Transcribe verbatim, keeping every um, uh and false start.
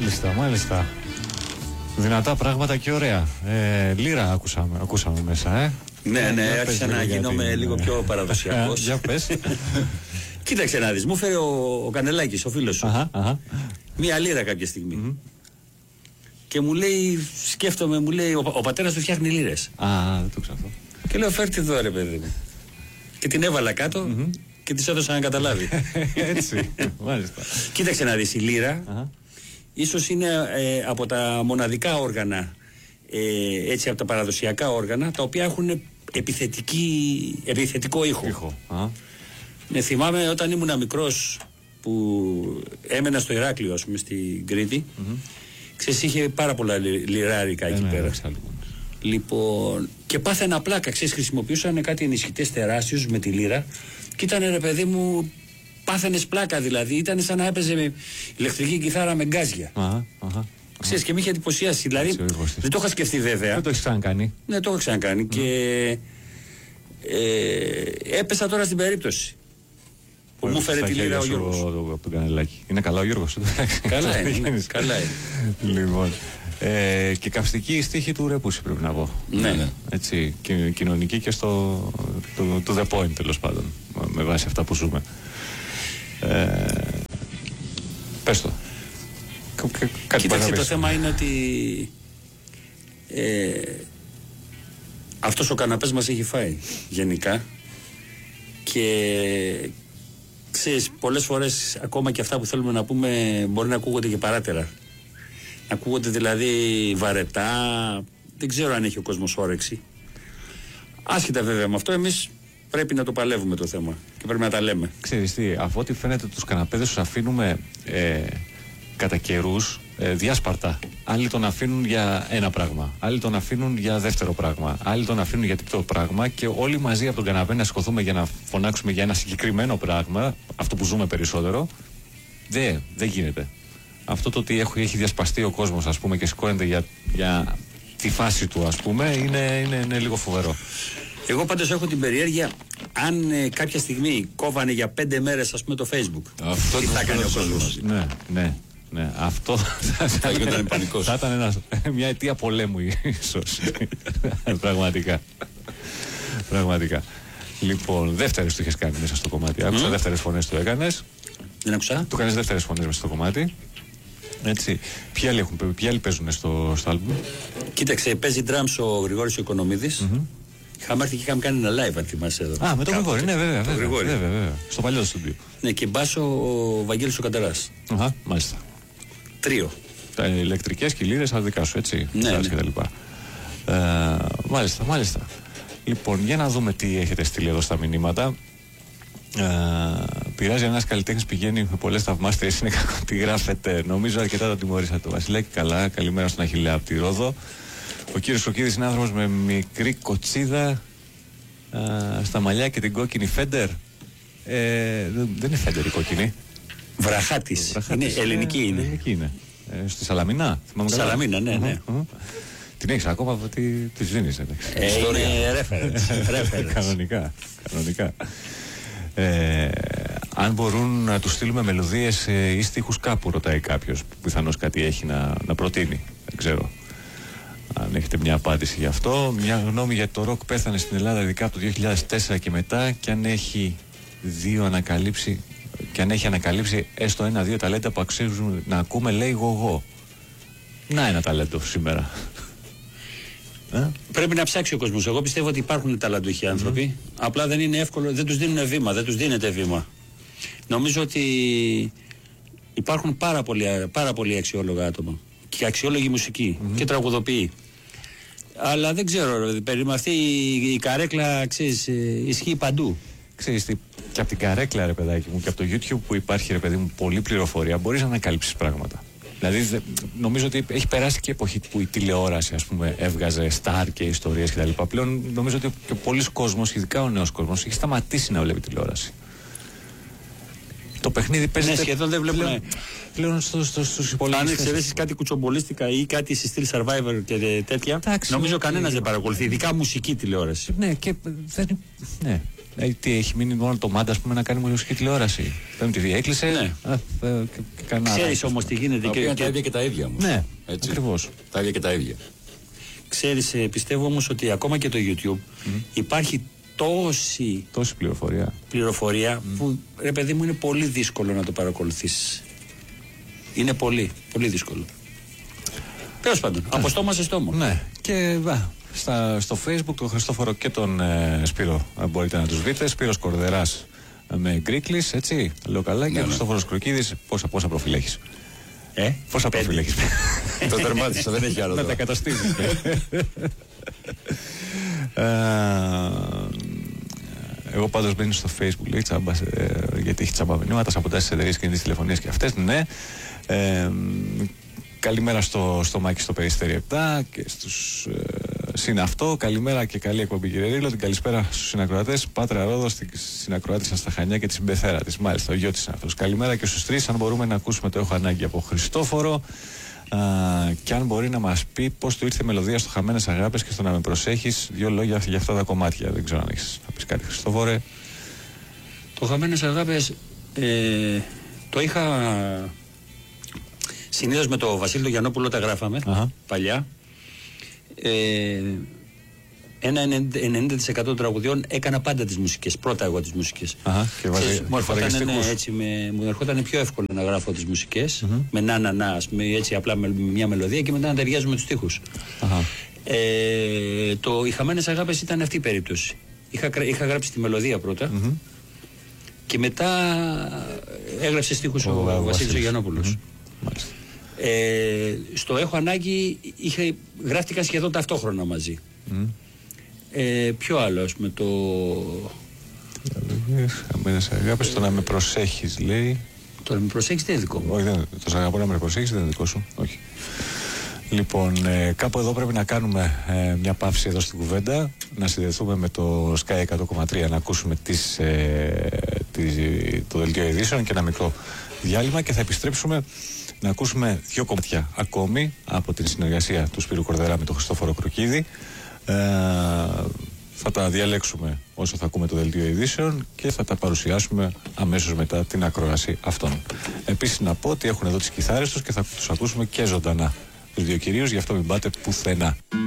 Μάλιστα, μάλιστα. Δυνατά πράγματα και ωραία. Ε, λύρα ακούσαμε, ακούσαμε μέσα, ε. Ναι, ναι, άρχισα να γίνομαι λίγο πιο παραδοσιακός. Για πες. Κοίταξε να δεις, μου φέρε ο, ο Κανελάκης, ο φίλος σου, αχα, αχα. μία λίρα κάποια στιγμή. Mm-hmm. Και μου λέει, σκέφτομαι, μου λέει, ο, ο πατέρας του φτιάχνει λίρες. Α, δεν το ξέρω αυτό. Και λέω, φέρτε εδώ ρε παιδί μου. Και την έβαλα κάτω mm-hmm. και της έδωσα να καταλάβει. Έτσι, μάλιστα. Κοίταξε να δεις, η λίρα uh-huh. ίσως είναι ε, από τα μοναδικά όργανα, ε, έτσι από τα παραδοσιακά όργανα, τα οποία έχουν επιθετική, επιθετικό ήχο. ήχο. Uh-huh. Ναι, θυμάμαι όταν ήμουν μικρός που έμενα στο Ηράκλειο, ας πούμε, στην Κρήτη, mm-hmm. ξέρεις, είχε πάρα πολλά λιράρικα εκεί ε, πέρα. Ναι, λοιπόν, και πάθαινα πλάκα, ξέρεις, χρησιμοποιούσαν κάτι ενισχυτές τεράστιους με τη λίρα και ήταν, ρε παιδί μου, πάθαινες πλάκα δηλαδή, ήταν σαν να έπαιζε με ηλεκτρική κιθάρα με γκάζια. Αχα, αχα. Ξέρεις, και με είχε εντυπωσιάσει, δηλαδή δεν το είχα σκεφτεί βέβαια. Δεν το έχεις ξανακάνει. Ναι, το έχω ξανακάνει mm. και ε, έπεσα τώρα στην περίπτωση που μου φέρε τη λίρα ο Γιώργος. Από τον Κανελάκη. Είναι καλά ο Γιώργος. Καλά είναι, καλά είναι. Λοιπόν, ε, και καυστική στίχη του Ρεπούση πρέπει να πω. Ναι, ναι. Έτσι, κοινωνική και στο το, το The Point τέλος πάντων, με βάση αυτά που ζούμε. Ε, πες το. Κοίταξε, το θέμα είναι ότι ε, αυτός ο καναπές μας έχει φάει γενικά και ξέρεις, πολλές φορές ακόμα και αυτά που θέλουμε να πούμε μπορεί να ακούγονται και παράτερα. Να ακούγονται δηλαδή βαρετά, δεν ξέρω αν έχει ο κόσμος όρεξη. Άσχετα βέβαια με αυτό, εμείς πρέπει να το παλεύουμε το θέμα και πρέπει να τα λέμε. Ξέρεις τι, από ό,τι φαίνεται τους καναπέδες τους αφήνουμε ε, κατά καιρούς ε, διάσπαρτα. Άλλοι τον αφήνουν για ένα πράγμα, άλλοι τον αφήνουν για δεύτερο πράγμα, άλλοι τον αφήνουν για τρίτο πράγμα και όλοι μαζί από τον καναπέ να σηκωθούμε για να φωνάξουμε για ένα συγκεκριμένο πράγμα, αυτό που ζούμε περισσότερο, δεν δε γίνεται. Αυτό το ότι έχει, έχει διασπαστεί ο κόσμος, ας πούμε, και σηκώνεται για, για τη φάση του, ας πούμε, είναι, είναι, είναι λίγο φοβερό. Εγώ πάντως έχω την περιέργεια αν ε, κάποια στιγμή κόβανε για πέντε μέρες, ας πούμε, το Facebook. Αυτό τι θα κάνει ο κόσμος. Ναι, ναι, ναι. Αυτό θα, θα γινόταν πανικός. Θα ήταν ένας, μια αιτία πολέμου ίσως. Πραγματικά. Πραγματικά. Λοιπόν, δεύτερες του είχες κάνει μέσα στο κομμάτι. Άκουσα mm. δεύτερες φωνές του έκανες. Δεν άκουσα. Του κάνεις δεύτερες φωνές μέσα στο κομμάτι. Έτσι. Ποιοι άλλοι, έχουν, ποιοι άλλοι παίζουν στο, στο άλμπουμ? Κοίταξε, παίζει drums ο Γρηγόρης ο Οικονομίδης. Mm-hmm. Είχαμε έρθει και είχαμε κάνει ένα live, αν θυμάσαι εδώ. Α, με τον Γρηγόρη, ναι, βέβαια. βέβαια, βέβαια, βέβαια, βέβαια. Στο παλιό στούντιο. Ναι, και μπάσο ο Βαγγέλης ο Καντεράς. Αχα, μάλιστα. Τρίο. Τα ηλεκτρικές κοιλίδες, τα δικά σου, έτσι. Ναι, ναι. Και τα λοιπά. Ε, μάλιστα, μάλιστα. Λοιπόν, για να δούμε τι έχετε στείλει εδώ στα μηνύματα. Uh, πειράζει ένας καλλιτέχνης, πηγαίνει με πολλές θαυμάστριες, είναι κακό τι γράφετε. Νομίζω αρκετά το τιμωρήσατε το Βασιλάκη. Καλά, καλημέρα στον Αχιλλέα από τη Ρόδο. Ο κύριος Σοκίδης είναι άνθρωπος με μικρή κοτσίδα uh, στα μαλλιά και την κόκκινη φέντερ. Ε, δεν είναι φέντερ η κόκκινη. Βραχάτης. Είναι ελληνική, είναι. Ελληνική είναι. Ε, στη Σαλαμινά. Σαλαμίνα, ναι, ναι. Uh-huh, uh-huh. Την έχεις ακόμα, τι της δίνεις? Ε, είναι reference. Κανονικά, κανονικά. Ε, αν μπορούν να του στείλουμε μελωδίες ε, ή στίχους κάπου, ρωτάει κάποιος, που πιθανώς κάτι έχει να, να προτείνει. Δεν ξέρω αν έχετε μια απάντηση γι' αυτό. Μια γνώμη για το ροκ πέθανε στην Ελλάδα ειδικά από το δύο χιλιάδες τέσσερα και μετά, και αν έχει δύο ανακαλύψει και αν έχει ανακαλύψει έστω ένα-δύο ταλέντα που αξίζουν να ακούμε, λέει γογό. Να ένα ταλέντο σήμερα. Ε? Πρέπει να ψάξει ο κόσμος. Εγώ πιστεύω ότι υπάρχουν ταλαντούχοι άνθρωποι. Mm-hmm. Απλά δεν είναι εύκολο, δεν τους δίνουν βήμα, δεν τους δίνεται βήμα. Νομίζω ότι υπάρχουν πάρα πολλοί, πάρα πολλοί αξιόλογα άτομα και αξιόλογη μουσική mm-hmm. και τραγουδοποιοί. Αλλά δεν ξέρω, περί αυτή η, η καρέκλα, ξέρεις, ισχύει παντού. Ξέρεις τι, και από την καρέκλα, ρε παιδάκι μου, και από το YouTube που υπάρχει, ρε παιδί μου, πολλή πληροφορία, μπορείς να ανακαλύψεις πράγματα. Δηλαδή, νομίζω ότι έχει περάσει και η εποχή που η τηλεόραση, ας πούμε, έβγαζε στάρ και ιστορίες κτλ. Πλέον νομίζω ότι και πολλοί κόσμος, ειδικά ο νέος κόσμος, έχει σταματήσει να βλέπει τηλεόραση. Το παιχνίδι παίζεται. Ναι, σχεδόν δεν βλέπουν. Πλέον... πλέον στο, στο, στους υπολογιστές. Αν εξαιρέσεις κάτι κουτσομπολίστικα ή κάτι σε στυλ Survivor και τέτοια, εντάξει, νομίζω okay. κανένας δεν παρακολουθεί, ειδικά μουσική τηλεόραση. Ναι, και δεν. Ναι. Ε, τι έχει μείνει μόνο το Μάντα, ας πούμε, να κάνει μουσική τηλεόραση. Πέμπτη τι έκλεισε. Ναι. Α, ε, ξέρεις όμως τι γίνεται. Και, και τα ίδια και τα ίδια όμως. Ναι, ακριβώς. Τα ίδια και τα ίδια. Ξέρεις, πιστεύω όμως ότι ακόμα και το YouTube mm. υπάρχει τόση, τόση πληροφορία, πληροφορία mm. που ρε παιδί μου είναι πολύ δύσκολο να το παρακολουθήσεις. Είναι πολύ, πολύ δύσκολο. Τέλος πάντων, yeah. από στόμα σε στόμα. Ναι, και βα, στα, στο Facebook τον Χριστόφορο και τον ε, Σπύρο μπορείτε να τους βρείτε. Σπύρος Κορδεράς με Γκρίκλης, έτσι, λέω καλά, ναι, και ο ναι. Χριστόφορος Κροκίδης, πόσα, πόσα προφίλ έχεις. Ε, πόσα προφίλ έχεις. Το τερμάτισα, δεν έχει άλλο. Να τα καταστήσεις. Εγώ πάντως μπαίνω στο Facebook, λέει, τσάμπα, ε, γιατί έχει τσάμπα μηνύματα από τέσσερις εταιρείες κινητής τηλεφωνίας και αυτές, ναι. Ε, καλημέρα στο, στο Μάκη στο Περιστέρι επτά και στους ε, συν αυτό. Καλημέρα και καλή εκπομπή, κύριε Ρήλο. Την καλησπέρα στους συνακροατές. Πάτρα Ρόδος, την συνακροάτησα στα Χανιά και τη συμπεθέρα της. Μάλιστα, ο γιο της είναι αυτός. Καλημέρα και στους τρεις. Αν μπορούμε να ακούσουμε το έχω ανάγκη από Χριστόφορο. Α, και αν μπορεί να μας πει πώς του ήρθε η μελωδία στο Χαμένες Αγάπες και στο Να Με Προσέχεις. Δύο λόγια για αυτά τα κομμάτια. Δεν ξέρω αν έχεις να πεις κάτι, Χριστόφορε. Το Χαμένες Αγάπες ε, το είχα συνήθως με το Βασίλη τον Γιαννόπουλο, τα γράφαμε uh-huh. παλιά. Ε, ένα ενενήντα τοις εκατό των τραγουδιών έκανα πάντα τις μουσικές. Πρώτα εγώ τις μουσικές. Uh-huh. Και βάζει, μου ερχόταν ναι, έτσι, με, μου ερχόταν πιο εύκολο να γράφω τις μουσικές uh-huh. με να να να, με, έτσι απλά με, με μια μελωδία και μετά να ταιριάζουμε τους στίχους. Uh-huh. Ε, το Οι Χαμένες Αγάπες ήταν αυτή η περίπτωση. Είχα, είχα γράψει τη μελωδία πρώτα uh-huh. και μετά έγραψε στίχους ο, ο, ο Βασίλης ο Γιαννόπουλος. Uh-huh. Ε, στο Έχω Ανάγκη είχε, γράφτηκαν σχεδόν ταυτόχρονα μαζί. Mm. Ε, ποιο άλλο, ας πούμε, το... Χαμένες Αγάπες, το Να Με Προσέχεις, λέει. Το Να Με Προσέχεις δεν είναι δικό μου. Όχι, δεν, το Σ' Αγαπώ Να Με Προσέχεις δεν είναι δικό σου. Όχι. Λοιπόν, ε, κάπου εδώ πρέπει να κάνουμε ε, μια παύση εδώ στην κουβέντα, να συνδεθούμε με το Sky εκατό κόμμα τρία, να ακούσουμε τις, ε, τις, το δελτίο ειδήσεων και ένα μικρό διάλειμμα και θα επιστρέψουμε να ακούσουμε δύο κομμάτια ακόμη από την συνεργασία του Σπύρου Κορδερά με τον Χριστόφορο Κροκίδη. Ε, θα τα διαλέξουμε όσο θα ακούμε το δελτίο ειδήσεων και θα τα παρουσιάσουμε αμέσως μετά την ακρόαση αυτών. Επίσης να πω ότι έχουν εδώ τις κιθάρες τους και θα τους ακούσουμε και ζωντανά τους δύο κυρίους, γι' αυτό μην πάτε πουθενά.